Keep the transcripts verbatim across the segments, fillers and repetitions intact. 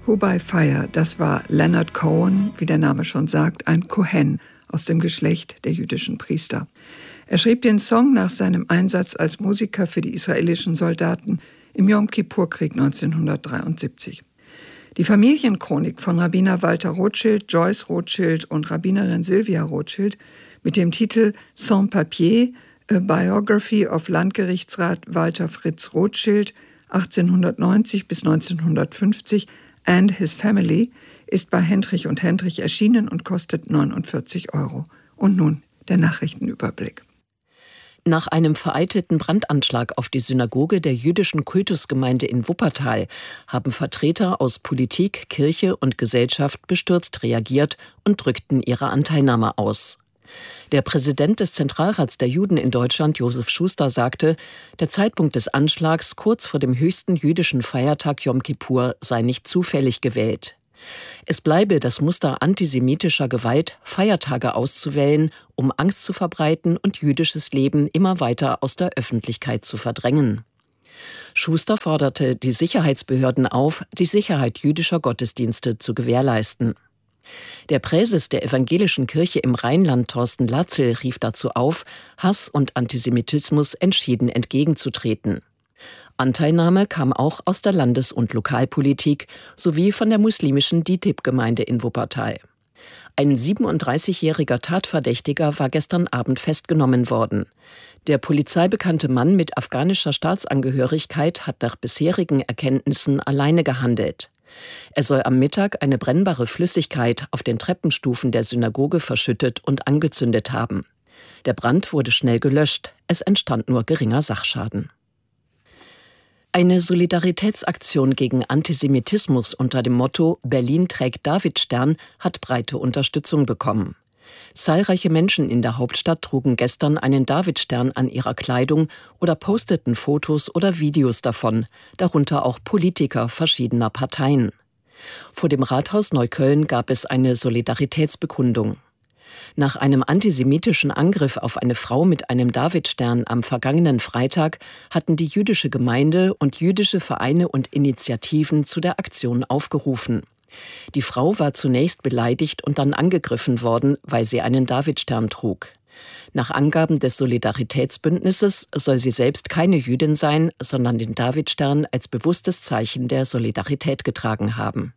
Who by Fire, das war Leonard Cohen, wie der Name schon sagt, ein Kohen aus dem Geschlecht der jüdischen Priester. Er schrieb den Song nach seinem Einsatz als Musiker für die israelischen Soldaten im Jom-Kippur-Krieg neunzehnhundertdreiundsiebzig. Die Familienchronik von Rabbiner Walter Rothschild, Joyce Rothschild und Rabbinerin Sylvia Rothschild mit dem Titel Sans Papier, A Biography of Landgerichtsrat Walter Fritz Rothschild achtzehnhundertneunzig bis neunzehnhundertfünfzig and His Family ist bei Hendrich und Hendrich erschienen und kostet neunundvierzig Euro. Und nun der Nachrichtenüberblick. Nach einem vereitelten Brandanschlag auf die Synagoge der jüdischen Kultusgemeinde in Wuppertal haben Vertreter aus Politik, Kirche und Gesellschaft bestürzt reagiert und drückten ihre Anteilnahme aus. Der Präsident des Zentralrats der Juden in Deutschland, Josef Schuster, sagte, der Zeitpunkt des Anschlags kurz vor dem höchsten jüdischen Feiertag Jom Kippur sei nicht zufällig gewählt. Es bleibe das Muster antisemitischer Gewalt, Feiertage auszuwählen, um Angst zu verbreiten und jüdisches Leben immer weiter aus der Öffentlichkeit zu verdrängen. Schuster forderte die Sicherheitsbehörden auf, die Sicherheit jüdischer Gottesdienste zu gewährleisten. Der Präses der evangelischen Kirche im Rheinland, Thorsten Latzel, rief dazu auf, Hass und Antisemitismus entschieden entgegenzutreten. Anteilnahme kam auch aus der Landes- und Lokalpolitik sowie von der muslimischen D I T I B-Gemeinde in Wuppertal. Ein siebenunddreißigjähriger Tatverdächtiger war gestern Abend festgenommen worden. Der polizeibekannte Mann mit afghanischer Staatsangehörigkeit hat nach bisherigen Erkenntnissen alleine gehandelt. Er soll am Mittag eine brennbare Flüssigkeit auf den Treppenstufen der Synagoge verschüttet und angezündet haben. Der Brand wurde schnell gelöscht, es entstand nur geringer Sachschaden. Eine Solidaritätsaktion gegen Antisemitismus unter dem Motto Berlin trägt Davidstern hat breite Unterstützung bekommen. Zahlreiche Menschen in der Hauptstadt trugen gestern einen Davidstern an ihrer Kleidung oder posteten Fotos oder Videos davon, darunter auch Politiker verschiedener Parteien. Vor dem Rathaus Neukölln gab es eine Solidaritätsbekundung. Nach einem antisemitischen Angriff auf eine Frau mit einem Davidstern am vergangenen Freitag hatten die jüdische Gemeinde und jüdische Vereine und Initiativen zu der Aktion aufgerufen. Die Frau war zunächst beleidigt und dann angegriffen worden, weil sie einen Davidstern trug. Nach Angaben des Solidaritätsbündnisses soll sie selbst keine Jüdin sein, sondern den Davidstern als bewusstes Zeichen der Solidarität getragen haben.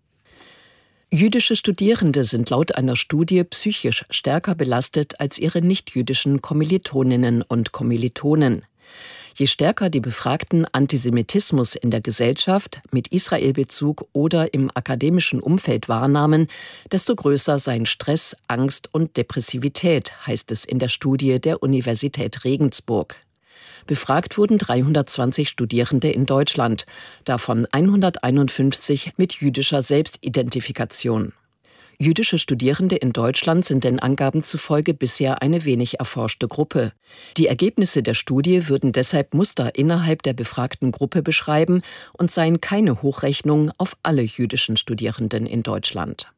Jüdische Studierende sind laut einer Studie psychisch stärker belastet als ihre nichtjüdischen Kommilitoninnen und Kommilitonen. Je stärker die Befragten Antisemitismus in der Gesellschaft mit Israelbezug oder im akademischen Umfeld wahrnahmen, desto größer seien Stress, Angst und Depressivität, heißt es in der Studie der Universität Regensburg. Befragt wurden dreihundertzwanzig Studierende in Deutschland, davon hunderteinundfünfzig mit jüdischer Selbstidentifikation. Jüdische Studierende in Deutschland sind den Angaben zufolge bisher eine wenig erforschte Gruppe. Die Ergebnisse der Studie würden deshalb Muster innerhalb der befragten Gruppe beschreiben und seien keine Hochrechnung auf alle jüdischen Studierenden in Deutschland.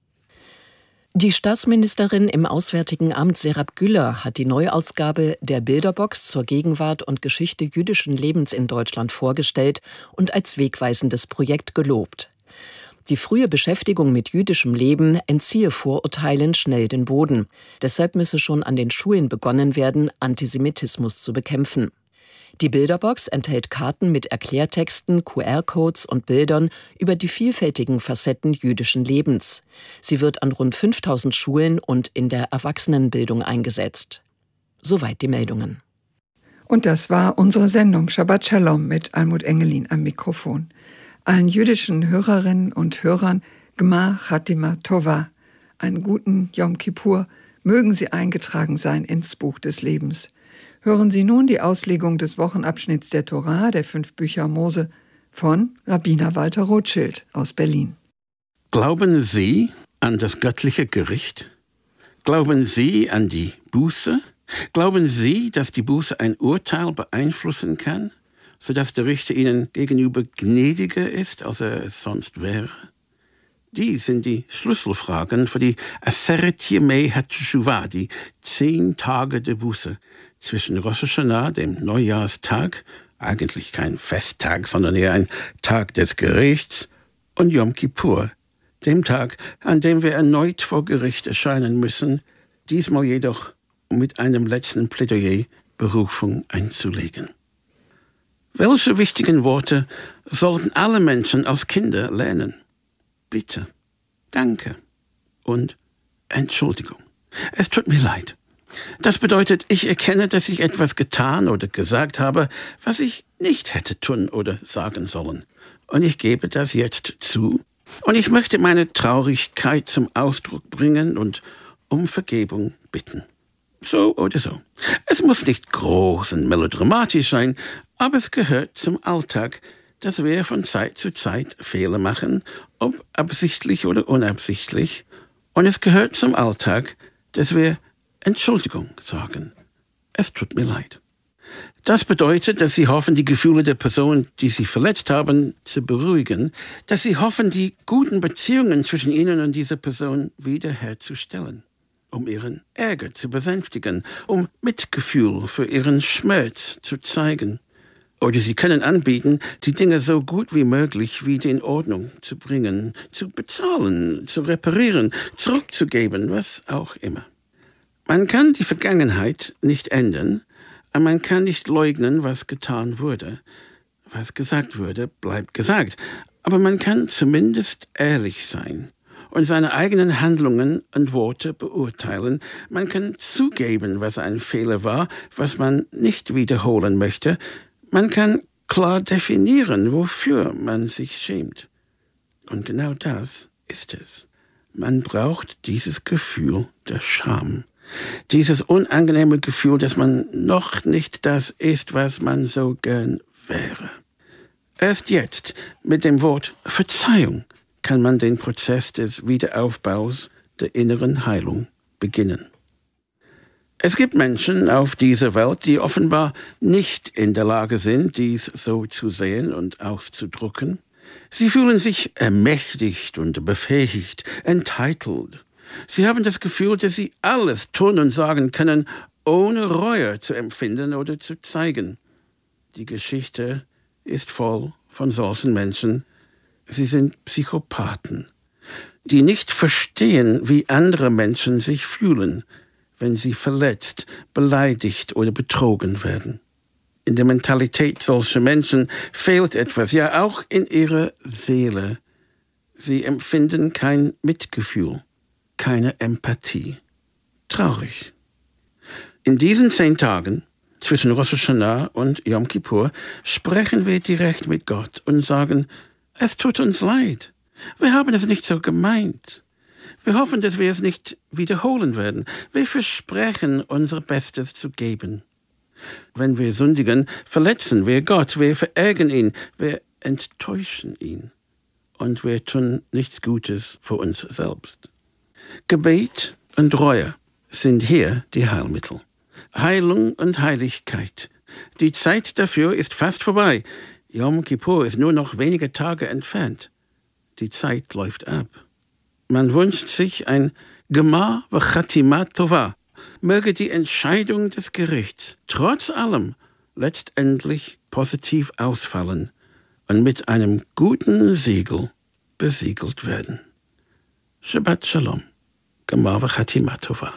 Die Staatsministerin im Auswärtigen Amt Serap Güller hat die Neuausgabe der Bilderbox zur Gegenwart und Geschichte jüdischen Lebens in Deutschland vorgestellt und als wegweisendes Projekt gelobt. Die frühe Beschäftigung mit jüdischem Leben entziehe Vorurteilen schnell den Boden. Deshalb müsse schon an den Schulen begonnen werden, Antisemitismus zu bekämpfen. Die Bilderbox enthält Karten mit Erklärtexten, Q R-Codes und Bildern über die vielfältigen Facetten jüdischen Lebens. Sie wird an rund fünftausend Schulen und in der Erwachsenenbildung eingesetzt. Soweit die Meldungen. Und das war unsere Sendung Shabbat Shalom mit Almut Engelin am Mikrofon. Allen jüdischen Hörerinnen und Hörern Gmar Chatima Tova, einen guten Yom Kippur, mögen Sie eingetragen sein ins Buch des Lebens. Hören Sie nun die Auslegung des Wochenabschnitts der Torah, der fünf Bücher Mose, von Rabbiner Walter Rothschild aus Berlin. Glauben Sie an das göttliche Gericht? Glauben Sie an die Buße? Glauben Sie, dass die Buße ein Urteil beeinflussen kann, sodass der Richter Ihnen gegenüber gnädiger ist, als er es sonst wäre? Dies sind die Schlüsselfragen für die Aseret Yemei HaTeshuvah, die zehn Tage der Buße, zwischen Rosh Hashanah, dem Neujahrstag, eigentlich kein Festtag, sondern eher ein Tag des Gerichts, und Yom Kippur, dem Tag, an dem wir erneut vor Gericht erscheinen müssen, diesmal jedoch um mit einem letzten Plädoyer Berufung einzulegen. Welche wichtigen Worte sollten alle Menschen als Kinder lernen? Bitte, danke und Entschuldigung. Es tut mir leid. Das bedeutet, ich erkenne, dass ich etwas getan oder gesagt habe, was ich nicht hätte tun oder sagen sollen. Und ich gebe das jetzt zu. Und ich möchte meine Traurigkeit zum Ausdruck bringen und um Vergebung bitten. So oder so. Es muss nicht groß und melodramatisch sein, aber es gehört zum Alltag, dass wir von Zeit zu Zeit Fehler machen, ob absichtlich oder unabsichtlich. Und es gehört zum Alltag, dass wir Entschuldigung sagen. Es tut mir leid. Das bedeutet, dass Sie hoffen, die Gefühle der Person, die Sie verletzt haben, zu beruhigen, dass Sie hoffen, die guten Beziehungen zwischen Ihnen und dieser Person wiederherzustellen, um Ihren Ärger zu besänftigen, um Mitgefühl für Ihren Schmerz zu zeigen. Oder Sie können anbieten, die Dinge so gut wie möglich wieder in Ordnung zu bringen, zu bezahlen, zu reparieren, zurückzugeben, was auch immer. Man kann die Vergangenheit nicht ändern, aber man kann nicht leugnen, was getan wurde. Was gesagt wurde, bleibt gesagt. Aber man kann zumindest ehrlich sein und seine eigenen Handlungen und Worte beurteilen. Man kann zugeben, was ein Fehler war, was man nicht wiederholen möchte. Man kann klar definieren, wofür man sich schämt. Und genau das ist es. Man braucht dieses Gefühl der Scham. Dieses unangenehme Gefühl, dass man noch nicht das ist, was man so gern wäre. Erst jetzt, mit dem Wort Verzeihung, kann man den Prozess des Wiederaufbaus, der inneren Heilung beginnen. Es gibt Menschen auf dieser Welt, die offenbar nicht in der Lage sind, dies so zu sehen und auszudrücken. Sie fühlen sich ermächtigt und befähigt, entitled. Sie haben das Gefühl, dass sie alles tun und sagen können, ohne Reue zu empfinden oder zu zeigen. Die Geschichte ist voll von solchen Menschen. Sie sind Psychopathen, die nicht verstehen, wie andere Menschen sich fühlen, wenn sie verletzt, beleidigt oder betrogen werden. In der Mentalität solcher Menschen fehlt etwas, ja auch in ihrer Seele. Sie empfinden kein Mitgefühl, keine Empathie. Traurig. In diesen zehn Tagen zwischen Rosh Hashanah und Yom Kippur sprechen wir direkt mit Gott und sagen, es tut uns leid. Wir haben es nicht so gemeint. Wir hoffen, dass wir es nicht wiederholen werden. Wir versprechen, unser Bestes zu geben. Wenn wir sündigen, verletzen wir Gott, wir verärgern ihn, wir enttäuschen ihn. Und wir tun nichts Gutes für uns selbst. Gebet und Reue sind hier die Heilmittel. Heilung und Heiligkeit. Die Zeit dafür ist fast vorbei. Yom Kippur ist nur noch wenige Tage entfernt. Die Zeit läuft ab. Man wünscht sich ein Gemar v'chatima tova. Möge die Entscheidung des Gerichts trotz allem letztendlich positiv ausfallen und mit einem guten Siegel besiegelt werden. Shabbat Shalom. Gemar v'chatima tova.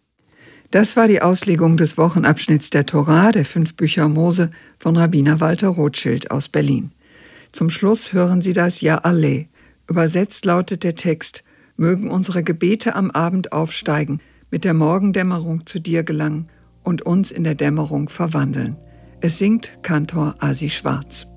Das war die Auslegung des Wochenabschnitts der Torah, der fünf Bücher Mose, von Rabbiner Walter Rothschild aus Berlin. Zum Schluss hören Sie das Ja Ale. Übersetzt lautet der Text: Mögen unsere Gebete am Abend aufsteigen, mit der Morgendämmerung zu dir gelangen und uns in der Dämmerung verwandeln. Es singt Kantor Asi Schwarz.